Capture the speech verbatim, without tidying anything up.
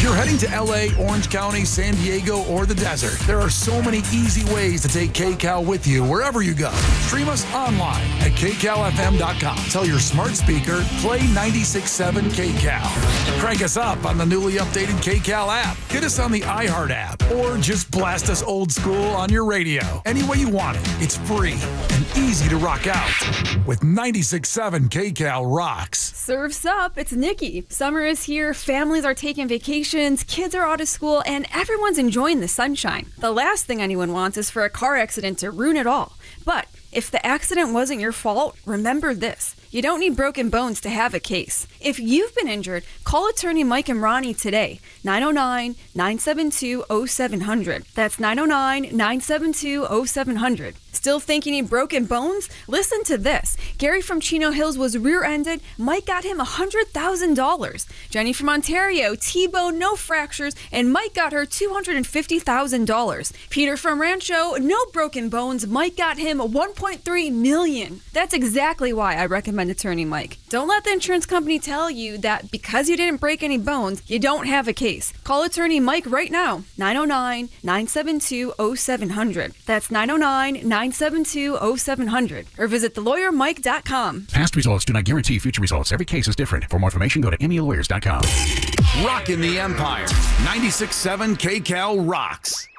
you're heading to L A, Orange County, San Diego, or the desert, there are so many easy ways to take K-Cal with you wherever you go. Stream us online at K Cal F M dot com. Tell your smart speaker, play ninety-six point seven K-Cal. Crank us up on the newly updated K-Cal app. Get us on the iHeart app, or just blast us old school on your radio. Any way you want it, it's free and easy to rock out with ninety-six point seven K-Cal rocks. Surf's up, it's Nikki. Summer is here, families are taking vacations, kids are out of school, and everyone's enjoying the sunshine. The last thing anyone wants is for a car accident to ruin it all. But if the accident wasn't your fault, remember this. You don't need broken bones to have a case. If you've been injured, call attorney Mike and Ronnie today. nine oh nine, nine seven two, oh seven hundred. That's nine oh nine, nine seven two, oh seven hundred. Still think you need broken bones? Listen to this. Gary from Chino Hills was rear-ended. Mike got him one hundred thousand dollars. Jenny from Ontario, T-bone, no fractures, and Mike got her two hundred fifty thousand dollars. Peter from Rancho, no broken bones. Mike got him one point three million dollars. That's exactly why I recommend attorney Mike. Don't let the insurance company tell you that because you didn't break any bones, you don't have a case. Call attorney Mike right now. nine oh nine, nine seven two, oh seven hundred. That's nine oh nine, nine seven two, oh seven hundred. Or visit the lawyer mike dot com. Past results do not guarantee future results. Every case is different. For more information, go to M E lawyers dot com. Rockin' the Empire. ninety-six point seven K-Cal rocks.